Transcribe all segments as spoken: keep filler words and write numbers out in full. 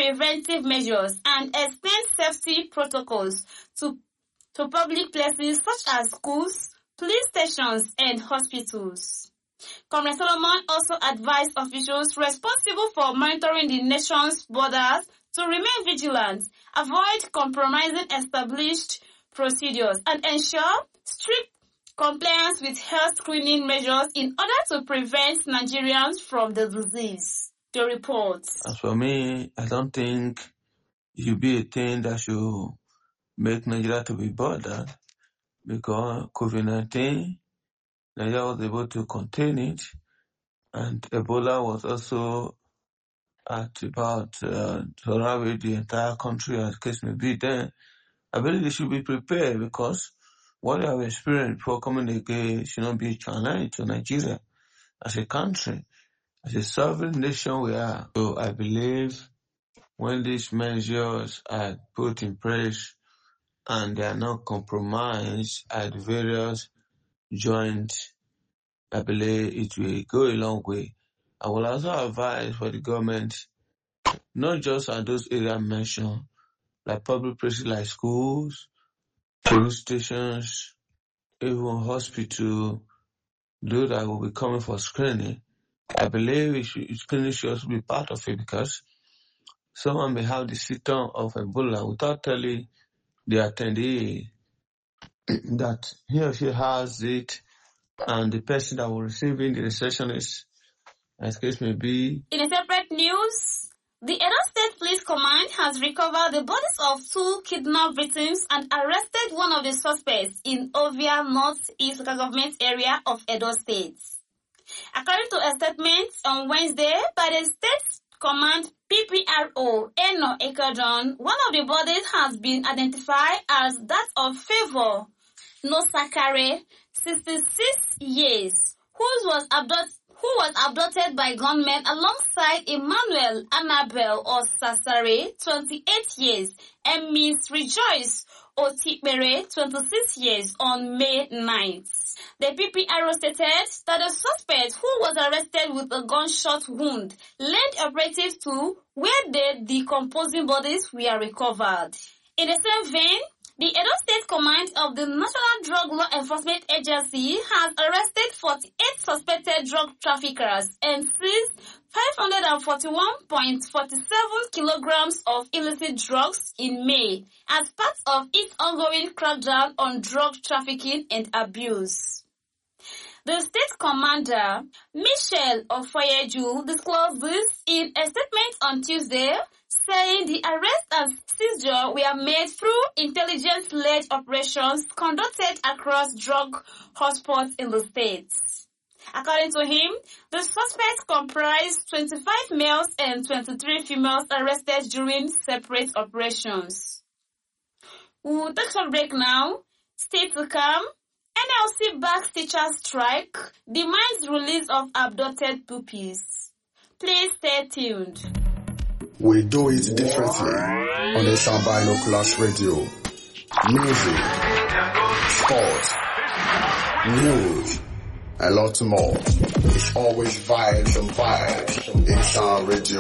preventive measures and extend safety protocols to, to public places such as schools, police stations, and hospitals. Comrade Solomon also advised officials responsible for monitoring the nation's borders to remain vigilant, avoid compromising established procedures, and ensure strict compliance with health screening measures in order to prevent Nigerians from the disease. The reports. As for me, I don't think it should be a thing that should make Nigeria to be bothered, because COVID nineteen, Nigeria was able to contain it, and Ebola was also at about uh, to ravage the entire country, as case may be. Then I believe they should be prepared, because what they have experienced before coming again should not be a challenge to Nigeria as a country, as a sovereign nation we are. So I believe when these measures are put in place and they are not compromised at various joints, I believe it will go a long way. I will also advise for the government, not just at those areas mentioned, like public places like schools, police stations, even hospital, those that will be coming for screening. I believe it should, screening should also be part of it, because someone may have the symptom of Ebola without telling the attendee that he or she has it, and the person that will receive it, the receptionist, as case may be. In a separate news, the Edo State Police Command has recovered the bodies of two kidnapped victims and arrested one of the suspects in Ovia North-East Local Government area of Edo State. According to a statement on Wednesday by the State Command P P R O Eno Ekadon, one of the bodies has been identified as that of Favor Nosakare, sixty-six years, who was abducted who was abducted by gunmen alongside Emmanuel Annabel or Sasare, twenty-eight years, and Miss Rejoice Otipere, twenty-six years, on May ninth. The P P R O stated that the suspect, who was arrested with a gunshot wound, led operatives to where the decomposing bodies were recovered. In the same vein, the Edo State Command of the National Drug Law Enforcement Agency has arrested forty-eight suspected drug traffickers and seized five hundred forty-one point four seven kilograms of illicit drugs in May as part of its ongoing crackdown on drug trafficking and abuse. The state commander, Michelle Ofoyeju, disclosed this in a statement on Tuesday, saying the arrest and seizure were made through intelligence-led operations conducted across drug hotspots in the states. According to him, the suspects comprised twenty-five males and twenty-three females arrested during separate operations. We'll take a break now. Stay to come. N L C backs teachers strike, demands release of abducted puppies. Please stay tuned. We do it differently on the Sound Binoculars Radio. Music, sports, news, a lot more. It's always vibes and vibes in Sound Radio.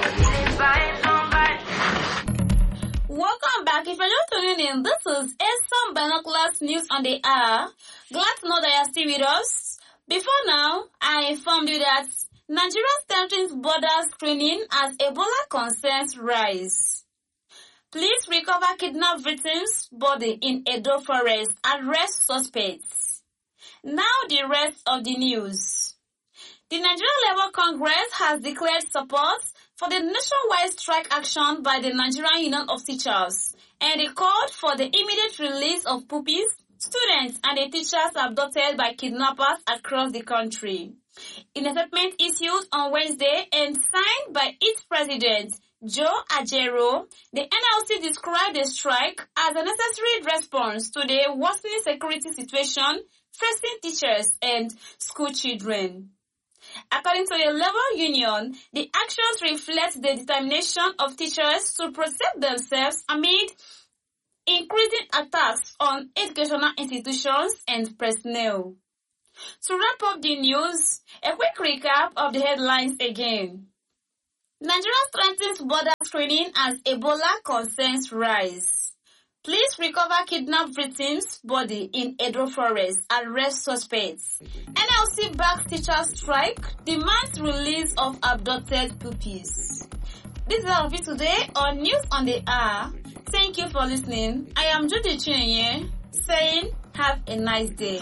Welcome back. If you're just tuning in, this is Sound Binoculars News on the Air. Glad to know that you're still with us. Before now, I informed you that Nigeria strengthens border screening as Ebola concerns rise. Police recover kidnapped victims' body in Edo Forest, arrest suspects. Now the rest of the news. The Nigerian Labour Congress has declared support for the nationwide strike action by the Nigerian Union of Teachers, and it called for the immediate release of pupils, students, and the teachers abducted by kidnappers across the country. In a statement issued on Wednesday and signed by its president, Joe Ajero, the N L C described the strike as a necessary response to the worsening security situation facing teachers and school children. According to the Labour Union, the actions reflect the determination of teachers to protect themselves amid increasing attacks on educational institutions and personnel. To wrap up the news, a quick recap of the headlines again. Nigeria strengthens border screening as Ebola concerns rise. Police recover kidnapped victims' body in Edo Forest. Arrest suspects. N L C backs teachers strike. Demands release of abducted pupils. This is all of it today on News on the Hour. Thank you for listening. I am Judy Chinye saying have a nice day.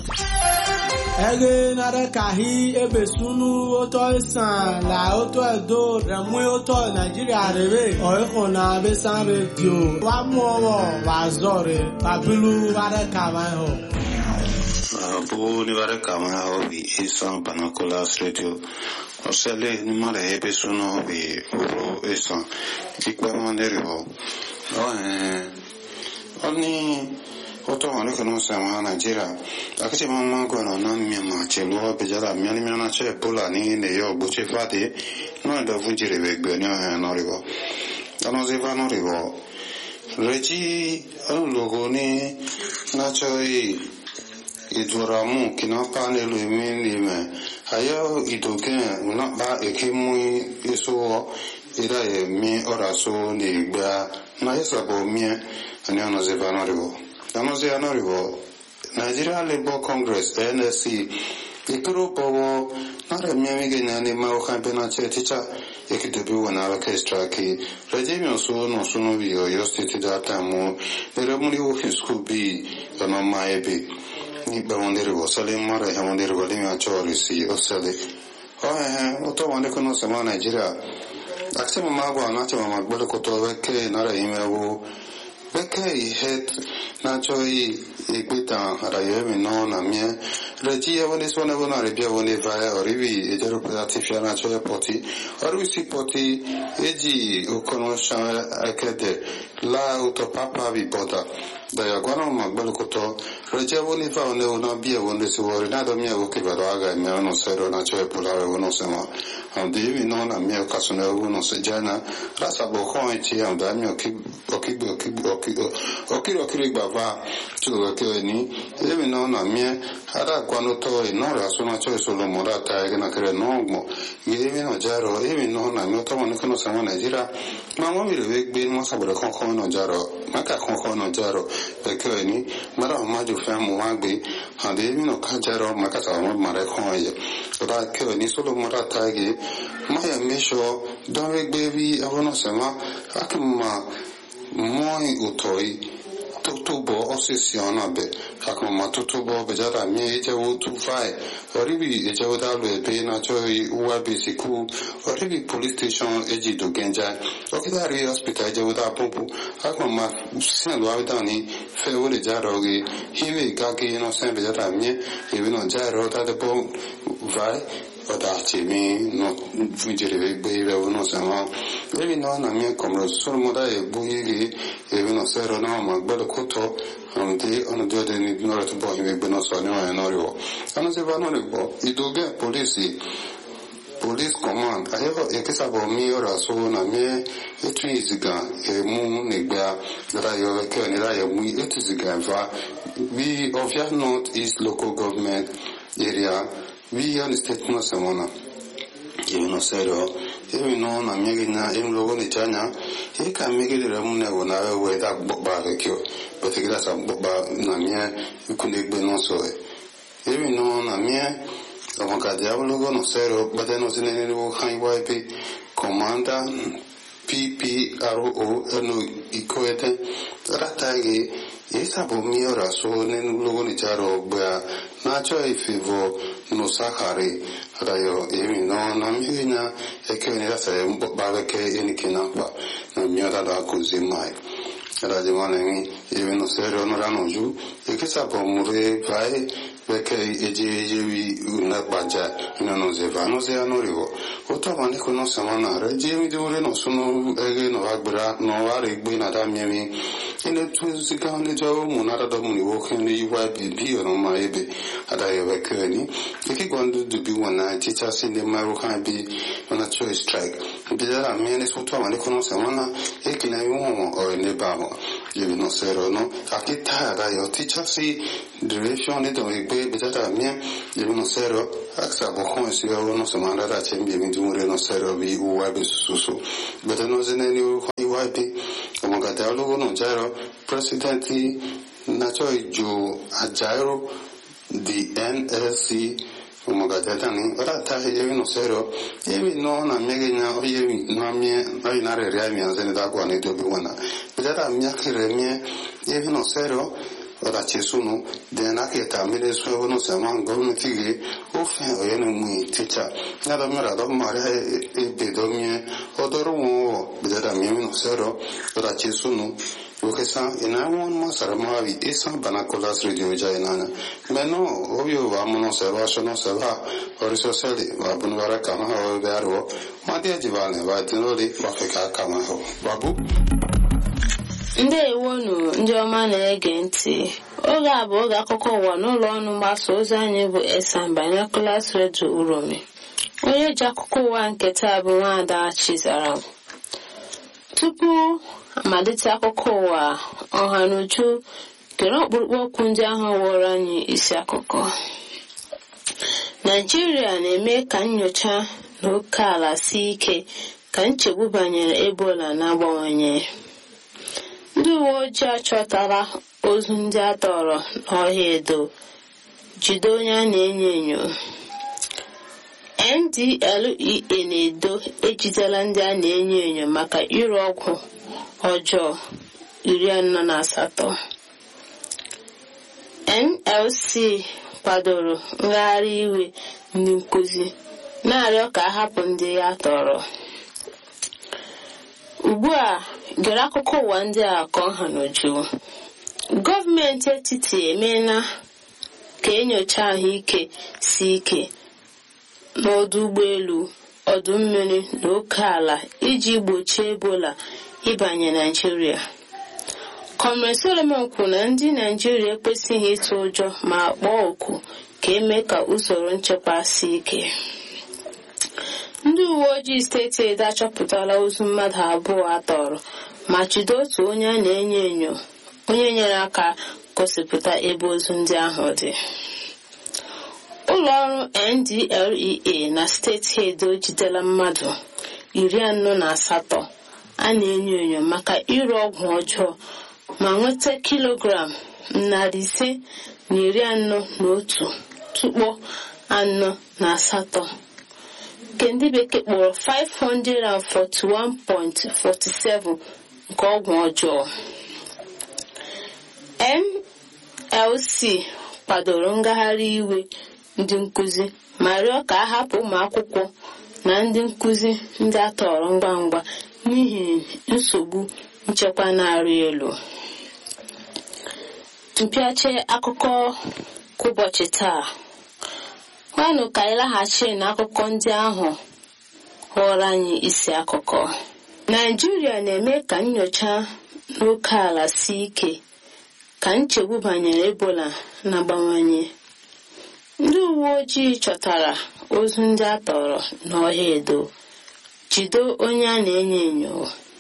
Ege nare kahi ebe sunu oto isan la oto edo remwe oto Nigeria rebe oiko na besan radio wa muowo wa zore babilu ware kama ho. Abu ni ware kama ho bi isan Binoculars radio. Osele ni mare ebe sunu bi uro isan ikba mandere ho. Oh eh oni oto wani kono sama Nigeria akati mama kono na miama chelo bejara miani miana che pola ni ne yo buche fati no da funjire begbe no no rigo ano zeva no rigo reji an logo ni na choi iduramu kina pane lu mi me ayo idoke na ba ekemu eso ira e mi oraso ni gba na yesa bo mi ani ano zeva no rigo Anoze anorivo Nigeria Labour Congress N S C ikuru powo nare miamige nani ma campaign che ticha ekidebi wana orchestra ki regime so no suno bi yo state data moere muri wo school bi no maebi ni ba wondere wo sale mara ha wondere wo limi achori si o sale o eh o to wande kono sama Nigeria aksema magwa na chama magbele ko to weke nare imewo Beke i het na choi ikwita rayomi no na mie regia woni sona wona rebia woni vai orivi e jero pratifia na choi poti orivi si poti eji ukonosha akete la utopapa vi pota da ya gwana magbalo koto regia woni va one ona bia woni si wori na do mie oke ba aga me ono sero na choi polare wono sema andi vi no na mie kasone wono se jana rasa bo ko iti anda mie oki oki oki okiri okiri gbava chulo ke ni ebe no na mie ara kwano to e no ra so na cho so lo mora ta e na kre no mo ebe no jaro ebe no na mi to mo no sa mo Nigeria ma mo mi le gbe mo sa bore kon kon no jaro ma ka kon kon no jaro pe ke ni mara ma ju fa mo wa gbe ande ebe no ka jaro ma ka sa mo mara kon ye ra ke ni so lo mora ta ge ma ya me sho don we gbe bi avono sa ma akuma moi utoi tutubo osisiona be akoma tutubo bejara mi eje utu fai oribi eje udalu be na choi uwa bisiku oribi police station eji do genja okidari hospital eje uda pompu akoma sin lo avdani fe wole jaro ge hiwe gage no sen bejara mi ebe no jaro da de bo vai oda chimi no fungere be be uno sama ebi no na mi komro solo moda e buigi ebi no sero na ma gbado koto amdi ono de de ni no to bo be no so ni wa no ro ano se va no le bo idoge police police command ayo e ke sabo mi ora so na mi etu iziga e mu negba dara yo ke ni ra yo mu etu iziga va we of your north east local government area we on state no semana you know sero e no na mi na em logo ni chanya e ka mi ge re mu ne wo na we da ba ke kyo but ke da sa ba na mi ku ne gbe no so e no na mi o ka diavolo logo no sero but no se ne wo kan wa pe comanda P P R O no ikoete ratage esa bo mi ora so ne logo ni charo ba na cho e fivo no sakare rayo e no na mi na e ke ni rasa ba ke eni kina ba na mi ora da così mai raje mane e no serio no rano ju e che sa po mure vai perché e je je vi una bagia no no se va no se hanno rivo o to mane con no samana raje mi dove no sono e no agbra no are gbe na da mi mi ene tu si ka ne jo mo na da do mo ni wo ken ni wa bi bi no ma ebe ada yo be ke ni e ke quando du bi wana teacher sin de ma ro kan bi na cho strike bi da mi ne so to mane con no samana e ke na yo mo o ne ba you know, zero, no, Akita, your teacher see duration, it will be better, you know, zero, Axabon, so you know, some other chamber, you know, zero, we wipe susu. But I know the name you wipe, Mogadalo, no, Gyro, President, Naturally, Joe, Agiro, the N S C. Mogatani, Rata, you know, zero, even known and making now, you know, me, I not a Ramians and that one to be one. But that I'm Yaki Remia, even no zero, or a Chesuno, then I get a minute so no someone going to figure, often or any teacher. Not a matter of Maria, a pedomia, or the room, but that I'm even zero, or a Chesuno. Ukesa ina won sarama vi isa banakolas radio jainana meno obio vamono seva shono seva oriso seli va bunwara kama ho bearo madia jivane va tinoli bafeka kama ho babu ndewonu ndị ọma na-ege ntị oge a bụ oge akụkọ ụwa n'ụlọ ọrụ mgbasa ozi anyị bụ Esan Binoculars Radio Uromi. Onye ji akụkọ ụwa nke taa bụ Nwaada Chizaram. Tupu amalite akụkọ ụwa ọha n'uju kere ọkpụrụkpụ okwu ndị ahụ wụrụ anyị isi akụkọ. Naịjirịa na-eme ka nnyocha n'oke ala sie ike ka nchegbu banyere Ebola na-abawanye. Ndị uwe ojii achọtala ozu ndị a tọrọ n'ọhịa Edo, jide onye a na-enyo enyo. N D L E A na-edo ejidela ndị a na-enyo enyo maka ire ọgwụ ọjọọ iri anọ na asatọ. N L C kwadoro ngagharị iwe ndị nkuzi na-arịọ ka a hapụ ndị ya tọrọ. Ugbu a gere akụkọ ụwa ndị a ka ọha n'uju. Gọọmenti etiti emeela ka enyocha ahụike si ike n'ọdụ ụgbọelu, ọdụ mmiri na oke ala iji gbochie Ebola ịbanye Naịjirịa. Comrade Solomon kwuru na ndị Naịjirịa ekwesịghị ịtụ ụjọ ma kpọọ oku ka eme ka usoro nchekwa si ike. Ndị uwe ojii steeti Edo achọpụtala ozu mmadụ abụọ atọrọ ma jide otu onye a na-enyo enyo onye nyere aka gosipụta ebe ozu ndị ahụ dị. Ụlọ ọrụ N D L E A na steeti Edo jidela mmadụ iri anọ na asatọ a na-enyo enyo maka ire ọgwụ ọjọọ ma nweta kilogram narị ise na iri anọ na otu tukpo anọ na asatọ nke ndị bekee kpọrọ five hundred forty-one point four seven nke ọgwụ ọjọọ. N L C kwadoro ngagharị iwe ndị nkuzi ma rịọ ka a hapụ ụmụ akwụkwọ na ndị nkuzi ndị a tọrọ ngwa ngwa n'ihi nsogbu nchekwa na-arị elu. Mpịache akụkọ ụbọchị taa. Kwanụ ka anyị laghachi n'akụkọ ndị ahụ ghọrọ anyị isi akụkọ. Naịjirịa na-eme ka nnyocha n'oke ala sie ike ka nchegbu banyere Ebola na-abawanye. Ndị uwe ojii chọtara ozu ndị a tọrọ n'ọhịa Edo, jide onye a na-enyo enyo.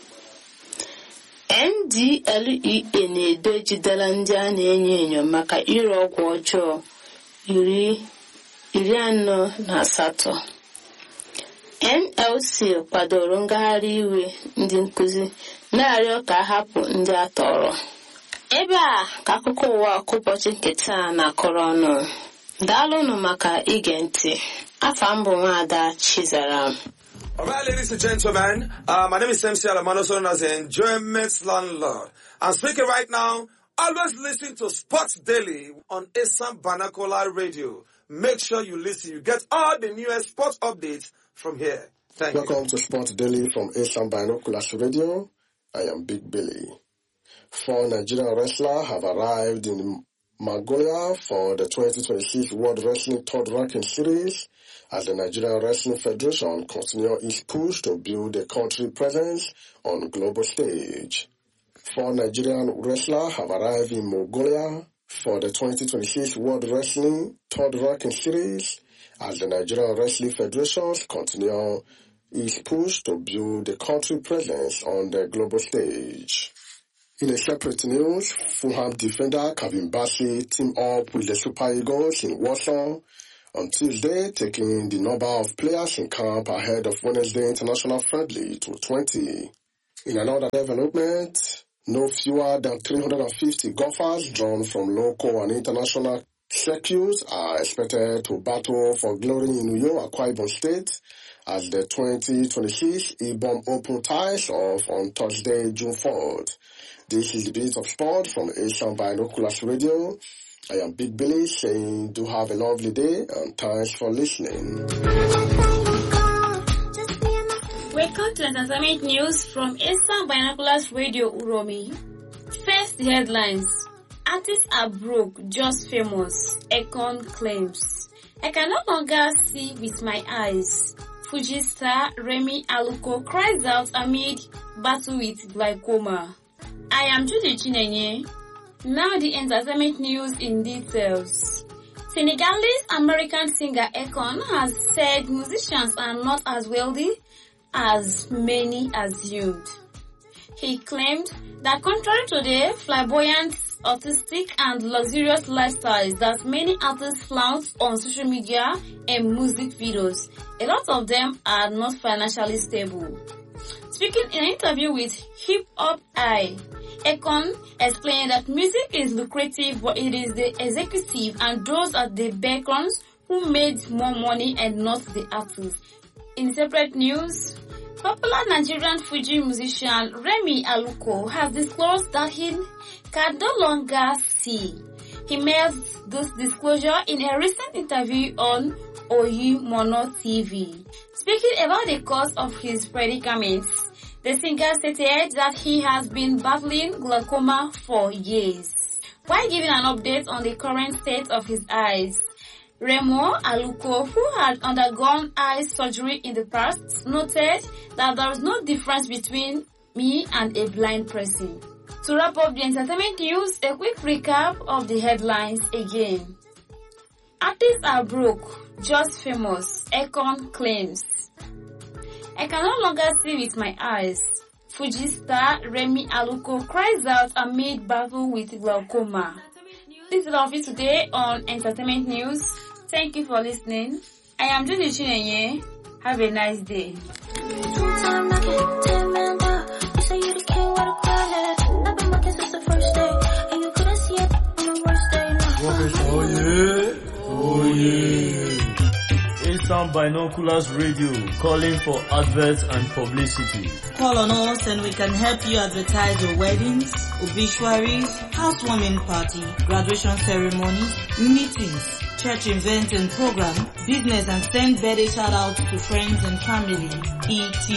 N D L E A na-edo ejidela ndị a na-enyo enyo maka ire ọgwụ ọjọọ iri iri anọ na asatọ. N L C kwadoro ngagharị iwe ndị nkuzi na-arịọ ka a hapụ ndị a tọrọ. Ebe a ka akụkọ ụwa ụbọchị nke taa na-akọrọ ọnụ. Daalụnụ maka ige ntị. Afa m bụ Nwaada Chizaram. All right, ladies and gentlemen, uh, my name is M C Alamano, known as the Enjoyment Landlord. I'm speaking right now. Always listen to Sports Daily on Esan Binocular Radio. Make sure you listen. You get all the newest sports updates from here. Thank Welcome you. Welcome to Sports Daily from Esan Binoculars Radio. I am Big Billy. Four Nigerian wrestlers have arrived in Mongolia for the twenty twenty-six World Wrestling Third Ranking Series as the Nigerian Wrestling Federation continues its push to build a country presence on the global stage. Four Nigerian wrestlers have arrived in Mongolia for the twenty twenty-six World Wrestling Third Ranking Series as the Nigerian Wrestling Federation continues its push to build a country presence on the global stage. In a separate news, Fulham defender Kevin Bassey teamed up with the Super Eagles in Warsaw on Tuesday, taking the number of players in camp ahead of Wednesday international friendly to twenty. In another development, no fewer than three hundred fifty golfers drawn from local and international circuits are expected to battle for glory in Uyo, Akwa Ibom State, as the twenty twenty-six Ibom Open ties off on Thursday, June fourth. This is the Beat of Sport from Asian Binoculars Radio. I am Big Billy saying do have a lovely day and thanks for listening. Welcome to Entertainment News from Asian Binoculars Radio Uromi. First, the headlines. Artists are broke, just famous. Akon claims. I can no longer see with my eyes. Fuji star Remi Aluko cries out amid battle with glaucoma. I am Judy Chinenye. Now the entertainment news in details. Senegalese-American singer Akon has said musicians are not as wealthy as many assumed. He claimed that contrary to the flamboyant, artistic and luxurious lifestyles that many artists flaunt on social media and music videos, a lot of them are not financially stable. Speaking in an interview with Hip Hop Eye, Akon explained that music is lucrative, but it is the executive and those at the backgrounds who made more money and not the artists. In separate news, popular Nigerian Fuji musician Remi Aluko has disclosed that he can no longer see. He made this disclosure in a recent interview on Oyi Mono T V. Speaking about the cause of his predicament, the singer stated that he has been battling glaucoma for years. While giving an update on the current state of his eyes, Remo Aluko, who had undergone eye surgery in the past, noted that there is no difference between me and a blind person. To wrap up the entertainment news, a quick recap of the headlines again. Artists are broke, just famous. Akon claims. I can no longer see with my eyes. Fuji star Remi Aluko cries out amid battle with glaucoma. This is all of it today on Entertainment News. Thank you for listening. I am Judy Chinenye. Have a nice day. Oh yeah, oh yeah. Asian Binoculars Radio, calling for adverts and publicity. Call on us and we can help you advertise your weddings, obituaries, housewarming party, graduation ceremonies, meetings, church events and program, business, and send birthday shout outs to friends and family, et